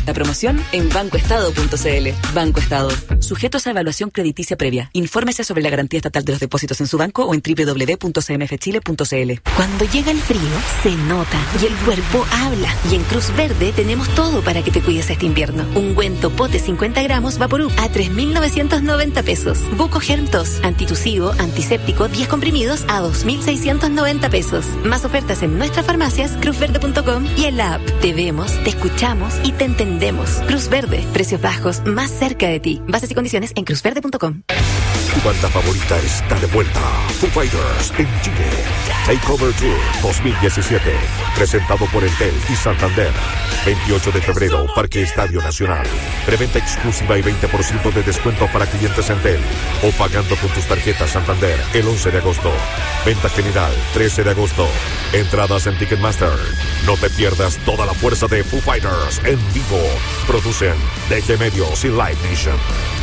esta promoción en bancoestado.cl. Banco Estado. Sujetos a evaluación crediticia previa. Infórmese sobre la garantía estatal de los depósitos en su banco o en www.cmfchile.cl. Cuando llega el frío, se nota y el cuerpo habla. Y en Cruz Verde tenemos todo para que te cuides este invierno. Ungüento pote 50 gramos Vaporub a 3.990 pesos. Buco Germtos, antitusivo, antiséptico, 10 comprimidos a 2.690 pesos. Más ofertas en nuestras farmacias, cruzverde.com y en la app. Te vemos, te escuchamos y te entendemos. Cruz Verde, precios bajos, más cerca de ti. Bases y condiciones en cruzverde.com. Tu banda favorita está de vuelta. Foo Fighters en Chile. Takeover Tour 2017. Presentado por Entel y Santander. 28 de febrero, Parque Estadio Nacional. Preventa exclusiva y 20% de descuento para clientes Entel. O pagando con tus tarjetas Santander el 11 de agosto. Venta general 13 de agosto. Entradas en Ticketmaster. No te pierdas toda la fuerza de Foo Fighters en vivo. Producen DG Medios y Live Nation.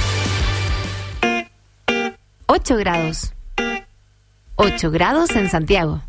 8 grados. 8 grados en Santiago.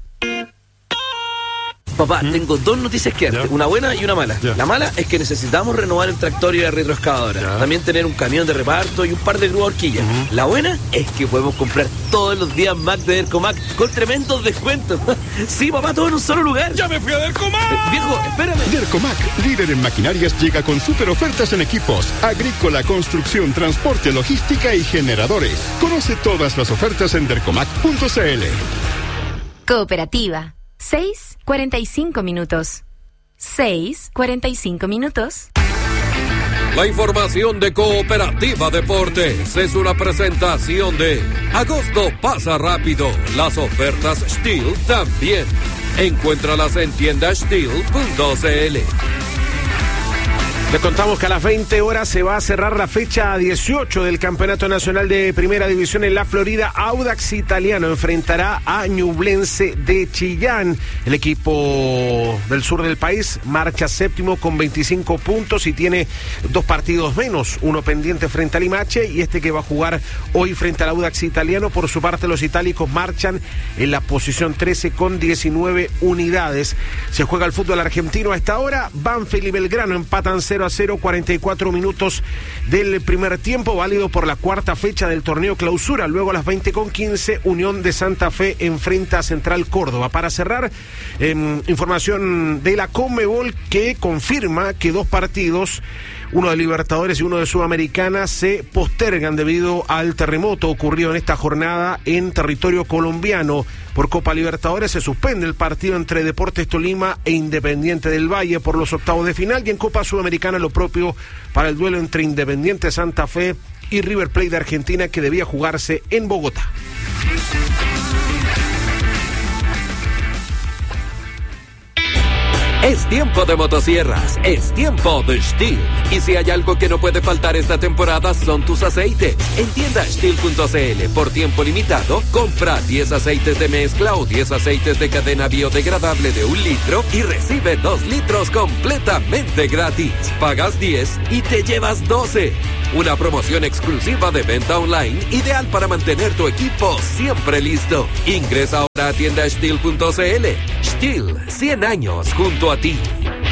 Papá, tengo dos noticias que darte, una buena y una mala. La mala es que necesitamos renovar el tractor y la retroexcavadora. También tener un camión de reparto y un par de grúas horquillas. La buena es que podemos comprar todos los días Mac de Dercomac con tremendos descuentos. Sí, papá, todo en un solo lugar. ¡Ya me fui a Dercomac! Viejo, espérame. Dercomac, líder en maquinarias, llega con super ofertas en equipos, agrícola, construcción, transporte, logística y generadores. Conoce todas las ofertas en dercomac.cl. Cooperativa. 6:45 minutos. 6:45 minutos. La información de Cooperativa Deportes es una presentación de Agosto pasa rápido. Las ofertas Steel también. Encuéntralas en tiendasteel.cl. Les contamos que a las 20 horas se va a cerrar la fecha 18 del Campeonato Nacional de Primera División en la Florida. Audax Italiano enfrentará a Ñublense de Chillán. El equipo del sur del país marcha séptimo con 25 puntos y tiene 2 partidos menos, uno pendiente frente al Limache y este que va a jugar hoy frente al Audax Italiano. Por su parte, los itálicos marchan en la posición 13 con 19 unidades. Se juega el fútbol argentino a esta hora. Banfield y Belgrano empatan 0-0, 44 minutos del primer tiempo, válido por la cuarta fecha del torneo clausura. Luego a las 20:15, Unión de Santa Fe enfrenta a Central Córdoba. Para cerrar, información de la Conmebol que confirma que 2 partidos, uno de Libertadores y uno de Sudamericana, se postergan debido al terremoto ocurrido en esta jornada en territorio colombiano. Por Copa Libertadores se suspende el partido entre Deportes Tolima e Independiente del Valle por los octavos de final, y en Copa Sudamericana lo propio para el duelo entre Independiente Santa Fe y River Plate de Argentina, que debía jugarse en Bogotá. Es tiempo de motosierras, es tiempo de Steel. Y si hay algo que no puede faltar esta temporada son tus aceites. En tiendasteel.cl, por tiempo limitado, compra 10 aceites de mezcla o 10 aceites de cadena biodegradable de 1 litro y recibe 2 litros completamente gratis. Pagas 10 y te llevas 12. Una promoción exclusiva de venta online, ideal para mantener tu equipo siempre listo. Ingresa ahora a tiendasteel.cl. Steel, 100 años junto a ti.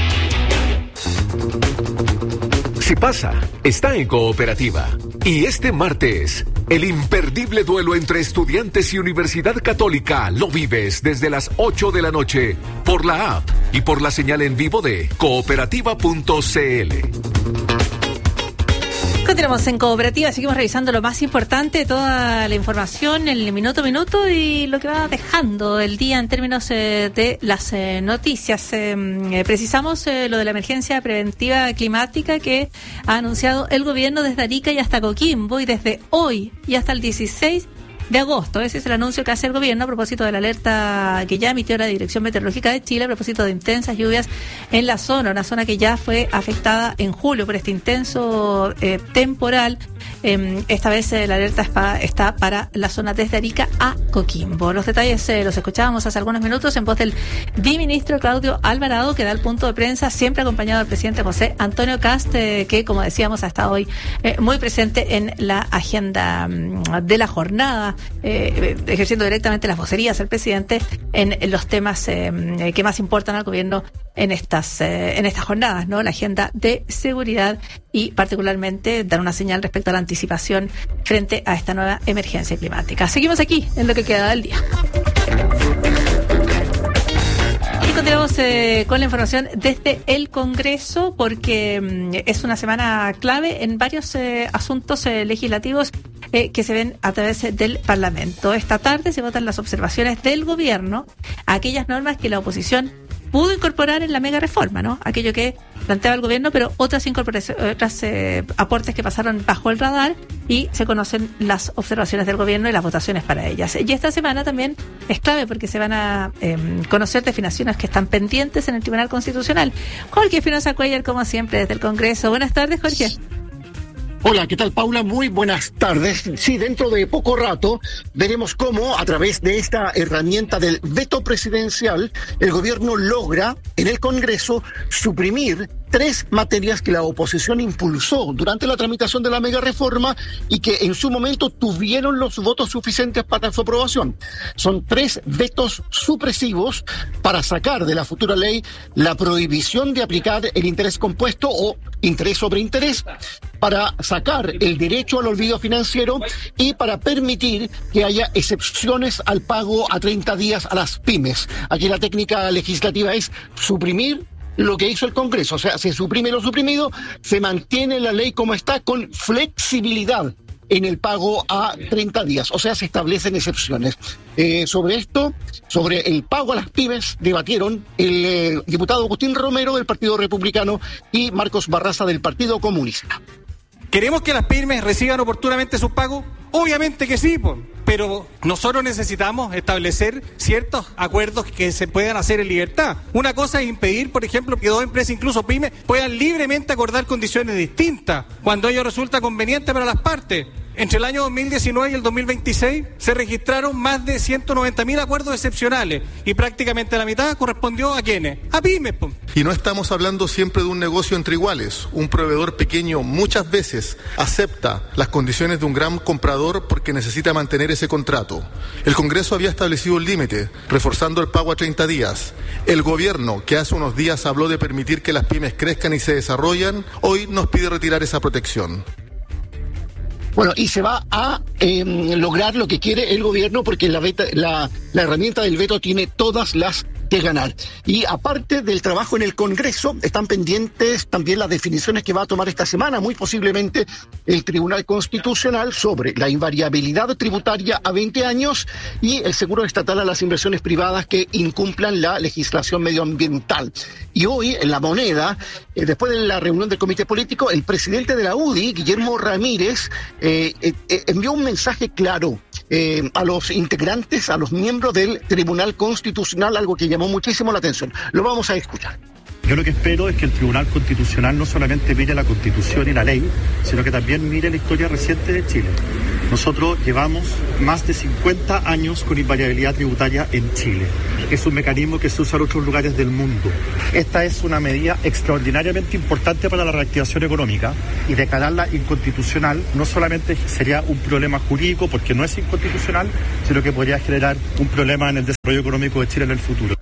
Si pasa, está en Cooperativa. Y este martes, el imperdible duelo entre Estudiantes y Universidad Católica lo vives desde las 8 de la noche por la app y por la señal en vivo de cooperativa.cl. Continuamos en Cooperativa, seguimos revisando lo más importante, toda la información, el minuto a minuto y lo que va dejando el día en términos de las noticias. Precisamos lo de la emergencia preventiva climática que ha anunciado el gobierno desde Arica y hasta Coquimbo, y desde hoy y hasta el 16 de agosto. Ese es el anuncio que hace el gobierno a propósito de la alerta que ya emitió la Dirección Meteorológica de Chile a propósito de intensas lluvias en la zona, una zona que ya fue afectada en julio por este intenso temporal. Esta vez la alerta está para la zona desde Arica a Coquimbo. Los detalles los escuchábamos hace algunos minutos en voz del viceministro Claudio Alvarado, que da el punto de prensa, siempre acompañado del presidente José Antonio Kast, que, como decíamos, ha estado hoy muy presente en la agenda de la jornada. ejerciendo directamente las vocerías el presidente en los temas que más importan al gobierno en estas jornadas, ¿no? La agenda de seguridad y particularmente dar una señal respecto a la anticipación frente a esta nueva emergencia climática. Seguimos aquí en lo que queda del día. Y continuamos con la información desde el Congreso, porque es una semana clave en varios asuntos legislativos que se ven a través del Parlamento. Esta tarde se votan las observaciones del gobierno a aquellas normas que la oposición pudo incorporar en la mega reforma, ¿no? Aquello que planteaba el gobierno, pero otras aportes que pasaron bajo el radar, y se conocen las observaciones del gobierno y las votaciones para ellas. Y esta semana también es clave porque se van a conocer definiciones que están pendientes en el Tribunal Constitucional. Jorge Espinosa Cuellar, como siempre, desde el Congreso. Buenas tardes, Jorge. Hola, ¿qué tal, Paula? Muy buenas tardes. Sí, dentro de poco rato veremos cómo, a través de esta herramienta del veto presidencial, el gobierno logra en el Congreso suprimir 3 materias que la oposición impulsó durante la tramitación de la mega reforma y que en su momento tuvieron los votos suficientes para su aprobación. Son 3 vetos supresivos para sacar de la futura ley la prohibición de aplicar el interés compuesto o interés sobre interés, para sacar el derecho al olvido financiero y para permitir que haya excepciones al pago a 30 días a las pymes. Aquí la técnica legislativa es suprimir lo que hizo el Congreso, o sea, se suprime lo suprimido, se mantiene la ley como está con flexibilidad en el pago a 30 días, o sea, se establecen excepciones. Sobre esto, sobre el pago a las pymes, debatieron el diputado Agustín Romero del Partido Republicano y Marcos Barraza del Partido Comunista. ¿Queremos que las pymes reciban oportunamente sus pagos? Obviamente que sí, pero nosotros necesitamos establecer ciertos acuerdos que se puedan hacer en libertad. Una cosa es impedir, por ejemplo, que 2 empresas, incluso pymes, puedan libremente acordar condiciones distintas cuando ello resulta conveniente para las partes. Entre el año 2019 y el 2026 se registraron más de 190.000 acuerdos excepcionales y prácticamente la mitad correspondió a ¿quiénes? A pymes. Y no estamos hablando siempre de un negocio entre iguales. Un proveedor pequeño muchas veces acepta las condiciones de un gran comprador porque necesita mantener ese contrato. El Congreso había establecido un límite, reforzando el pago a 30 días. El gobierno, que hace unos días habló de permitir que las pymes crezcan y se desarrollan, hoy nos pide retirar esa protección. Bueno, y se va a lograr lo que quiere el gobierno porque la herramienta del veto tiene todas las que ganar. Y aparte del trabajo en el Congreso, están pendientes también las definiciones que va a tomar esta semana, muy posiblemente, el Tribunal Constitucional sobre la invariabilidad tributaria a 20 años y el seguro estatal a las inversiones privadas que incumplan la legislación medioambiental. Y hoy, en La Moneda, después de la reunión del Comité Político, el presidente de la UDI, Guillermo Ramírez, envió un mensaje claro a los integrantes, a los miembros del Tribunal Constitucional, algo que llamó muchísimo la atención. Lo vamos a escuchar. Yo lo que espero es que el Tribunal Constitucional no solamente mire la Constitución y la ley, sino que también mire la historia reciente de Chile. Nosotros llevamos más de 50 años con invariabilidad tributaria en Chile. Es un mecanismo que se usa en otros lugares del mundo. Esta es una medida extraordinariamente importante para la reactivación económica y declararla inconstitucional no solamente sería un problema jurídico porque no es inconstitucional, sino que podría generar un problema en el desarrollo económico de Chile en el futuro.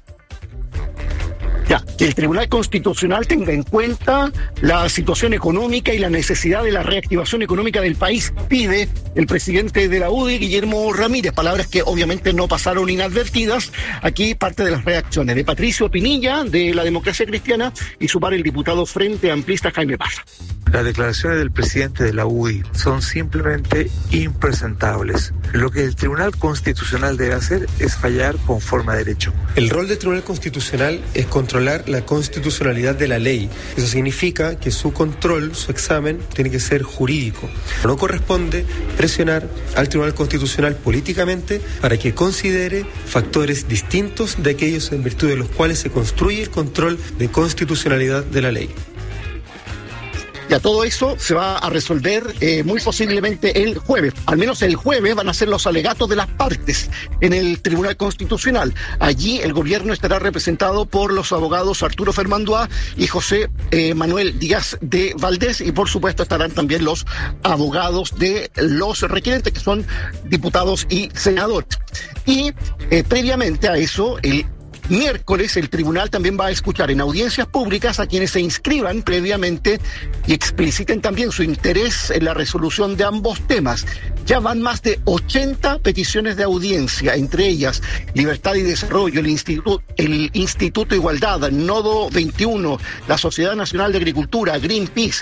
Ya, que el Tribunal Constitucional tenga en cuenta la situación económica y la necesidad de la reactivación económica del país, pide el presidente de la UDI, Guillermo Ramírez, palabras que obviamente no pasaron inadvertidas. Aquí parte de las reacciones de Patricio Pinilla, de la Democracia Cristiana, y su par el diputado Frente Amplista Jaime Parra. Las declaraciones del presidente de la UDI son simplemente impresentables. Lo que el Tribunal Constitucional debe hacer es fallar conforme a derecho. El rol del Tribunal Constitucional es controlar la constitucionalidad de la ley. Eso significa que su control, su examen, tiene que ser jurídico. No corresponde presionar al Tribunal Constitucional políticamente para que considere factores distintos de aquellos en virtud de los cuales se construye el control de constitucionalidad de la ley. Ya todo eso se va a resolver muy posiblemente el jueves. Al menos el jueves van a ser los alegatos de las partes en el Tribunal Constitucional. Allí el gobierno estará representado por los abogados Arturo Fermandoa y José Manuel Díaz de Valdés, y por supuesto estarán también los abogados de los requerentes, que son diputados y senadores. Y previamente a eso, el miércoles el tribunal también va a escuchar en audiencias públicas a quienes se inscriban previamente y expliciten también su interés en la resolución de ambos temas. Ya van más de 80 peticiones de audiencia, entre ellas Libertad y Desarrollo, el Instituto Igualdad, Nodo 21, la Sociedad Nacional de Agricultura, Greenpeace,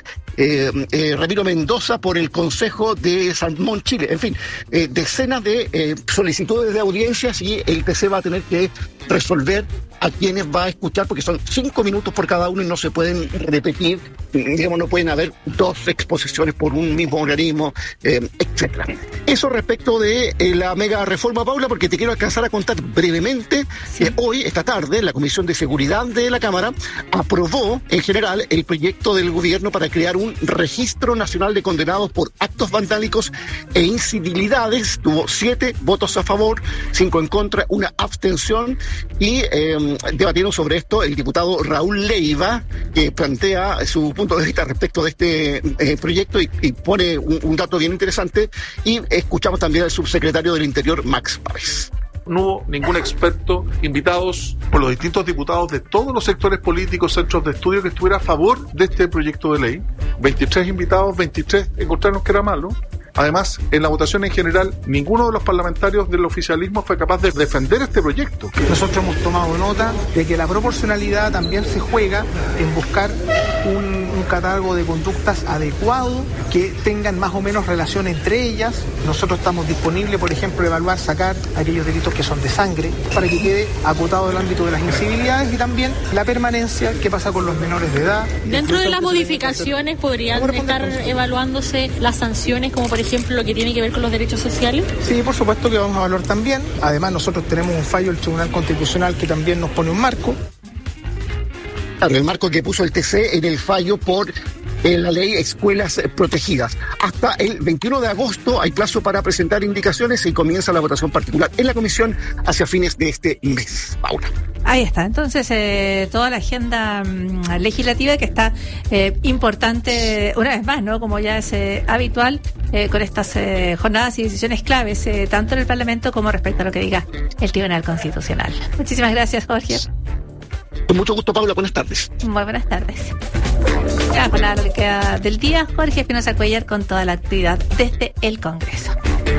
Ramiro Mendoza por el Consejo de Salmón Chile. En fin, decenas de solicitudes de audiencias, y el TC va a tener que resolver a quienes va a escuchar, porque son 5 minutos por cada uno y no se pueden repetir, digamos, no pueden haber 2 exposiciones por un mismo organismo, etcétera. Eso respecto de la mega reforma, Paula, porque te quiero alcanzar a contar brevemente que hoy, esta tarde, la Comisión de Seguridad de la Cámara aprobó en general el proyecto del gobierno para crear un registro nacional de condenados por actos vandálicos e incivilidades. Tuvo 7 votos a favor, 5 en contra, 1 abstención, y debatieron sobre esto el diputado Raúl Leiva, que plantea su punto de vista respecto de este proyecto y pone un dato bien interesante, y escuchamos también al subsecretario del Interior, Max Pávez. No hubo ningún experto, invitados por los distintos diputados de todos los sectores políticos, centros de estudio, que estuviera a favor de este proyecto de ley. 23 invitados, 23 encontraron que era malo. Además, en la votación en general, ninguno de los parlamentarios del oficialismo fue capaz de defender este proyecto. Nosotros hemos tomado nota de que la proporcionalidad también se juega en buscar un catálogo de conductas adecuado, que tengan más o menos relación entre ellas. Nosotros estamos disponibles, por ejemplo, evaluar, sacar aquellos delitos que son de sangre, para que quede acotado el ámbito de las incivilidades, y también la permanencia, qué pasa con los menores de edad. Dentro de las modificaciones podrían estar evaluándose las sanciones, como por ejemplo lo que tiene que ver con los derechos sociales. Sí, por supuesto que vamos a evaluar también. Además, nosotros tenemos un fallo del Tribunal Constitucional que también nos pone un marco. Claro, el marco que puso el TC en el fallo por la ley Escuelas Protegidas. Hasta el 21 de agosto hay plazo para presentar indicaciones y comienza la votación particular en la comisión hacia fines de este mes. Paula. Ahí está, entonces toda la agenda legislativa que está importante, una vez más, ¿no? Como ya es habitual, con estas jornadas y decisiones claves, tanto en el Parlamento como respecto a lo que diga el Tribunal Constitucional. Muchísimas gracias, Jorge. Con mucho gusto, Paula. Buenas tardes. Muy buenas tardes. Ya con la hora que queda del día, Jorge Espinosa Cuellar con toda la actividad desde el Congreso.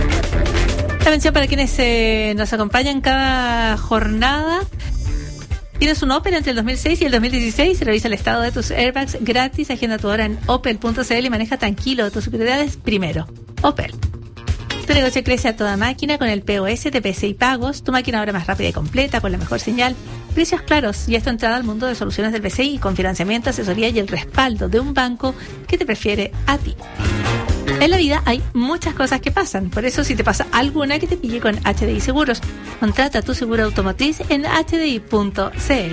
La mención para quienes nos acompañan cada jornada. ¿Tienes un Opel entre el 2006 y el 2016? Revisa el estado de tus airbags gratis. Agenda tu hora en opel.cl y maneja tranquilo tus prioridades primero. Opel. Tu negocio crece a toda máquina con el POS de PCI Pagos. Tu máquina ahora más rápida y completa, con la mejor señal, precios claros y esto entrada al mundo de soluciones del PCI con financiamiento, asesoría y el respaldo de un banco que te prefiere a ti. En la vida hay muchas cosas que pasan, por eso si te pasa alguna, que te pille con HDI Seguros. Contrata tu seguro automotriz en hdi.cl.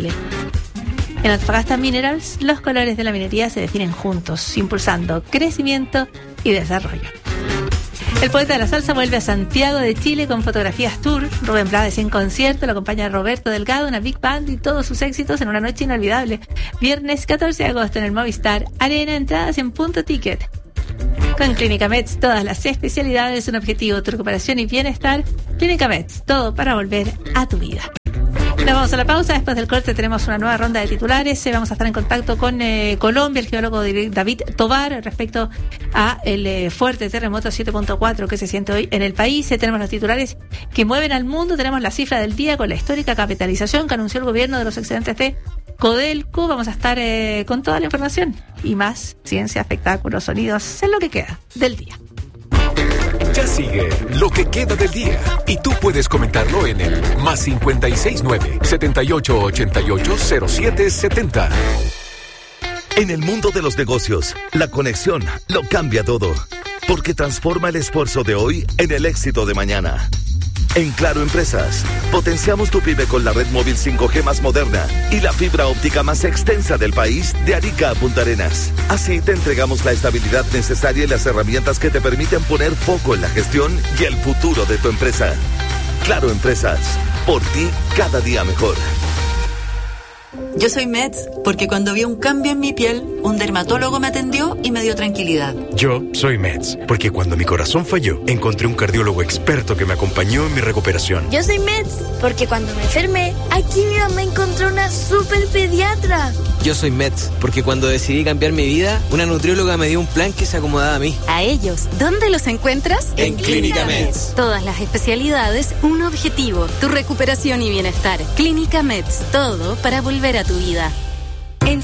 En Antofagasta Minerals, los colores de la minería se definen juntos, impulsando crecimiento y desarrollo. El poeta de la salsa vuelve a Santiago de Chile con fotografías tour. Rubén Blades en concierto, lo acompaña Roberto Delgado, una big band y todos sus éxitos en una noche inolvidable. Viernes 14 de agosto en el Movistar Arena, entradas en Punto Ticket. Con Clínica Meds, todas las especialidades, un objetivo, tu recuperación y bienestar. Clínica Meds, todo para volver a tu vida. Nos vamos a la pausa. Después del corte tenemos una nueva ronda de titulares. Vamos a estar en contacto con Colombia, el geólogo David Tovar, respecto a el fuerte terremoto 7.4 que se siente hoy en el país. Tenemos los titulares que mueven al mundo. Tenemos la cifra del día con la histórica capitalización que anunció el gobierno de los excedentes de Codelco. Vamos a estar con toda la información y más, ciencia, espectáculos, sonidos, en lo que queda del día. Ya sigue lo que queda del día y tú puedes comentarlo en el +569 7888 0770. En el mundo de los negocios, la conexión lo cambia todo, porque transforma el esfuerzo de hoy en el éxito de mañana. En Claro Empresas, potenciamos tu pyme con la red móvil 5G más moderna y la fibra óptica más extensa del país de Arica a Punta Arenas. Así te entregamos la estabilidad necesaria y las herramientas que te permiten poner foco en la gestión y el futuro de tu empresa. Claro Empresas, por ti cada día mejor. Yo soy Meds porque cuando vi un cambio en mi piel, un dermatólogo me atendió y me dio tranquilidad. Yo soy Meds porque cuando mi corazón falló, encontré un cardiólogo experto que me acompañó en mi recuperación. Yo soy Meds porque cuando me enfermé, aquí mi mamá encontró una super pediatra. Yo soy Meds porque cuando decidí cambiar mi vida, una nutrióloga me dio un plan que se acomodaba a mí. A ellos, ¿dónde los encuentras? En Clínica Meds. Todas las especialidades, un objetivo, tu recuperación y bienestar. Clínica Meds, todo para volver a tu vida.